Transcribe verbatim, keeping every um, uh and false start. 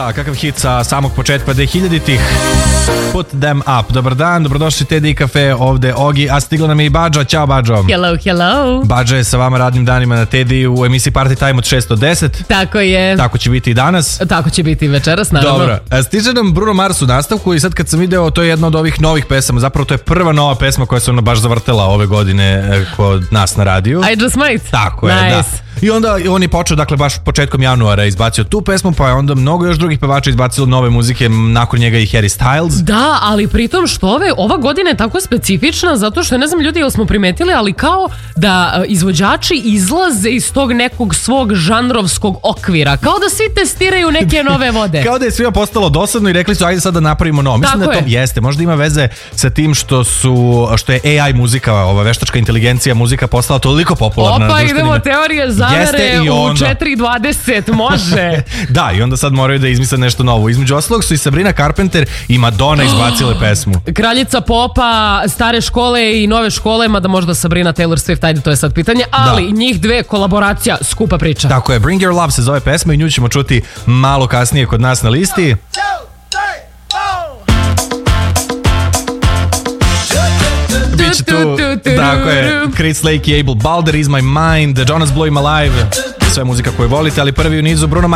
Da, kakav hit sa samog početka dvehiljaditih. Put them up. Dobar dan, dobrodošli T D Cafe, ovde Ogi, a stigla nam je i Badža. Ćao Badžo. Hello, hello. Badža je sa vama radnim danima na T D u emisiji Party Time od šest do deset. Tako je. Tako će biti i danas. Tako će biti i večeras, naravno. Dobro, a stiže nam Bruno Mars u nastavku i sad kad sam video, to je jedna od ovih novih pesama, zapravo to je prva nova pesma koja se ona baš zavrtela ove godine kod nas na radiju. I just might. Tako je, nice. da. I onda on je počeo, dakle, baš početkom januara izbacio tu pesmu, pa je onda mnogo još drugih pevača izbacilo nove muzike, nakon njega i Harry Styles. Da, ali pritom što ove, ova godina je tako specifična, zato što, ne znam ljudi, jel smo primetili, ali kao da izvođači izlaze iz tog nekog svog žanrovskog okvira, kao da svi testiraju neke nove vode. Kao da je svima postalo dosadno i rekli su, ajde sad da napravimo novo. Mislim tako da to je. jeste, možda ima veze sa tim što su, što je A I muzika, ova veštačka inteligencija muzika postala toliko popularna Opa, na društvenima. idemo teorije zavere u četiri dvadeset, može. Da, i onda sad moraju da izmisle nešto novo. Između ostalog su i Sabrina Carpenter i Madonna izbacile pesmu. Kraljica popa, stare škole i nove škole, mada možda Sabrina Taylor Swift, ajde, to je sad pitanje, ali da. Njih dve kolaboracija, skupa priča. Tako je, Bring Your Love se zove pesma i nju ćemo čuti malo kasnije kod nas na listi. Biće tu, tako je, Chris Lake i Abel Balder, Is My Mind, Jonas Blue, I'm Alive, sve muzika koju volite, ali prvi u nizu Bruno Mars.